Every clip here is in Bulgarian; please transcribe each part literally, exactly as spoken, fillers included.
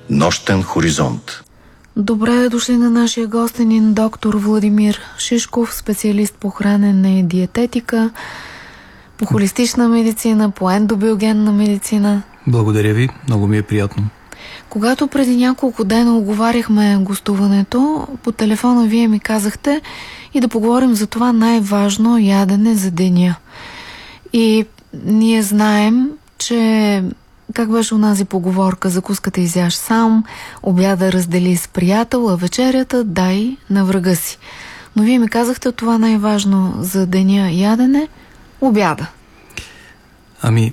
Нощен хоризонт. Добре дошли на нашия гостенин доктор Владимир Шишков, специалист по хранене и диететика, по холистична медицина, по ендобиогенна медицина. Благодаря ви, много ми е приятно. Когато преди няколко дена оговаряхме гостуването, по телефона вие ми казахте и да поговорим за това най-важно ядене за деня. И ние знаем, че как беше онази поговорка: закуската изяш сам, обяда раздели с приятел, а вечерята дай на врага си. Но вие ми казахте, това най-важно за деня ядене – обяда. Ами,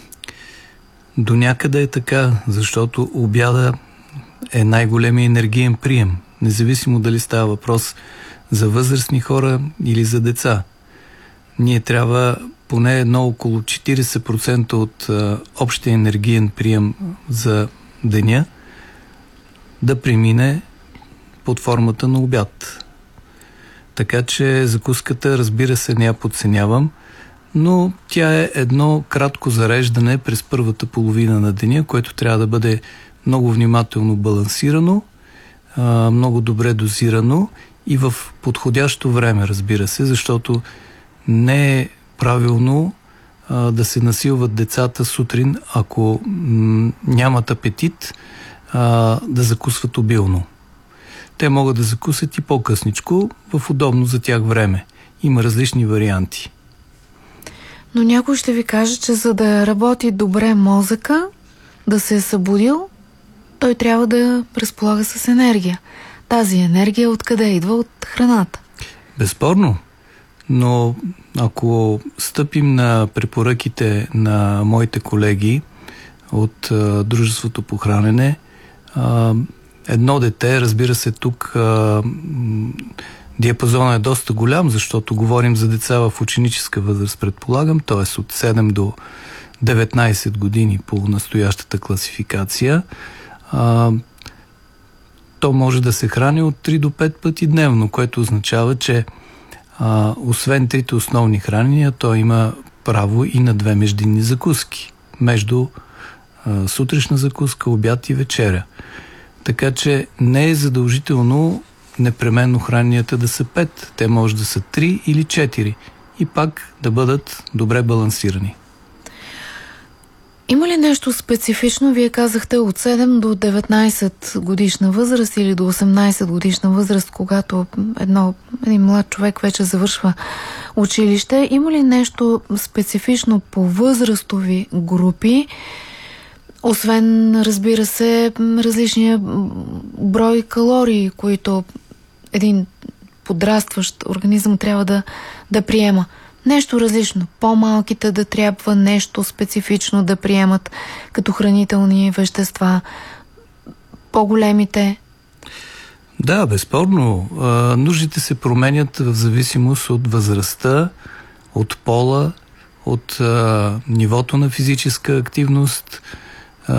до някъде е така, защото обяда е най-големия енергиен прием, независимо дали става въпрос за възрастни хора или за деца. Ние трябва поне едно около четирийсет процента от а, общия енергиен прием за деня да премине под формата на обяд. Така че закуската, разбира се, не я подценявам, но тя е едно кратко зареждане през първата половина на деня, което трябва да бъде много внимателно балансирано, а, много добре дозирано и в подходящо време, разбира се, защото не е правилно а, да се насилват децата сутрин, ако м- нямат апетит, а, да закусват обилно. Те могат да закусат и по-късничко, в удобно за тях време. Има различни варианти. Но някой ще ви каже, че за да работи добре мозъка, да се е събудил, той трябва да разполага с енергия. Тази енергия откъде идва? От храната. Безспорно. Но ако стъпим на препоръките на моите колеги от а, Дружеството по хранене, а, едно дете, разбира се, тук а, диапазона е доста голям, защото говорим за деца в ученическа възраст, предполагам, т.е. от седем до деветнайсет години по настоящата класификация. А, то може да се храни от три до пет пъти дневно, което означава, че А, освен трите основни хранения, той има право и на две междинни закуски. Между а, сутрешна закуска, обяд и вечеря. Така че не е задължително непременно храненията да са пет. Те може да са три или четири. И пак да бъдат добре балансирани. Има ли нещо специфично? Вие казахте от седем до деветнайсет годишна възраст или до осемнайсет годишна възраст, когато едно, един млад човек вече завършва училище. Има ли нещо специфично по възрастови групи, освен, разбира се, различния брой калории, които един подрастващ организъм трябва да, да приема? Нещо различно. По-малките да трябва нещо специфично да приемат като хранителни вещества. По-големите. Да, безспорно. А, нуждите се променят в зависимост от възрастта, от пола, от а, нивото на физическа активност,